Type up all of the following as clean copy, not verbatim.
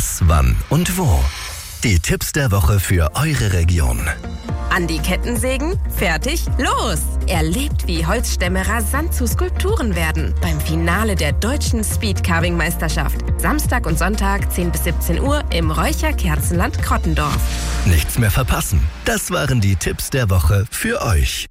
Was, wann und wo. Die Tipps der Woche für eure Region. An die Kettensägen? Fertig? Los! Erlebt, wie Holzstämme rasant zu Skulpturen werden. Beim Finale der deutschen Speedcarving-Meisterschaft. Samstag und Sonntag 10 bis 17 Uhr im Räucherkerzenland Krottendorf. Nichts mehr verpassen. Das waren die Tipps der Woche für euch.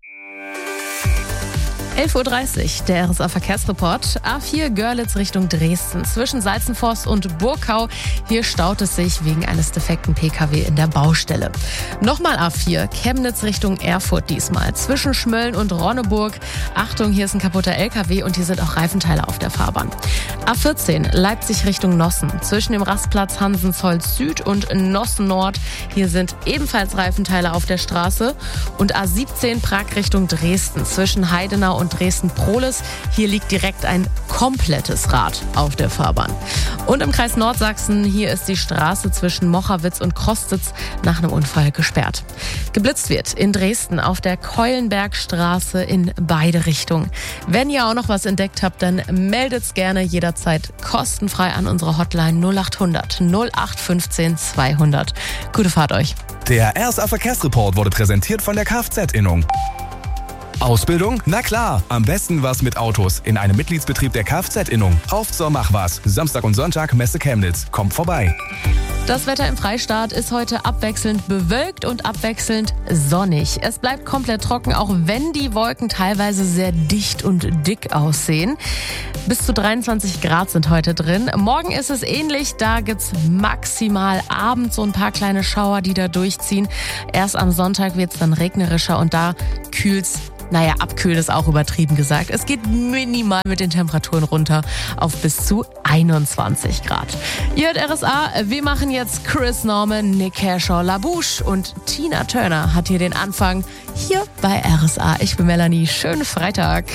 11.30 Uhr, der RSA-Verkehrsreport. A4 Görlitz Richtung Dresden. Zwischen Salzenforst und Burkau. Hier staut es sich wegen eines defekten Pkw in der Baustelle. Nochmal A4, Chemnitz Richtung Erfurt diesmal. Zwischen Schmölln und Ronneburg. Achtung, hier ist ein kaputter LKW und hier sind auch Reifenteile auf der Fahrbahn. A14 Leipzig Richtung Nossen. Zwischen dem Rastplatz Hansensholz Süd und Nossen Nord. Hier sind ebenfalls Reifenteile auf der Straße. Und A17 Prag Richtung Dresden. Zwischen Heidenau und Dresden-Prohlis. Hier liegt direkt ein komplettes Rad auf der Fahrbahn. Und im Kreis Nordsachsen, hier ist die Straße zwischen Mochawitz und Krostitz nach einem Unfall gesperrt. Geblitzt wird in Dresden auf der Keulenbergstraße in beide Richtungen. Wenn ihr auch noch was entdeckt habt, dann meldet's gerne jederzeit kostenfrei an unsere Hotline 0800 0815 200. Gute Fahrt euch. Der RSA Verkehrsreport wurde präsentiert von der Kfz-Innung. Ausbildung? Na klar, am besten was mit Autos in einem Mitgliedsbetrieb der Kfz-Innung. Auf zur Mach was. Samstag und Sonntag Messe Chemnitz. Kommt vorbei. Das Wetter im Freistaat ist heute abwechselnd bewölkt und abwechselnd sonnig. Es bleibt komplett trocken, auch wenn die Wolken teilweise sehr dicht und dick aussehen. Bis zu 23 Grad sind heute drin. Morgen ist es ähnlich, da gibt's maximal abends so ein paar kleine Schauer, die da durchziehen. Erst am Sonntag wird's dann regnerischer und da kühlt's. Naja, abkühlen ist auch übertrieben gesagt. Es geht minimal mit den Temperaturen runter auf bis zu 21 Grad. Ihr hört RSA, wir machen jetzt Chris Norman, Nick Kershaw, LaBouche und Tina Turner hat hier den Anfang hier bei RSA. Ich bin Melanie, schönen Freitag.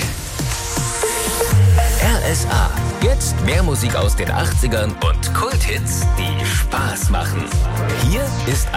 RSA, jetzt mehr Musik aus den 80ern und Kulthits, die Spaß machen. Hier ist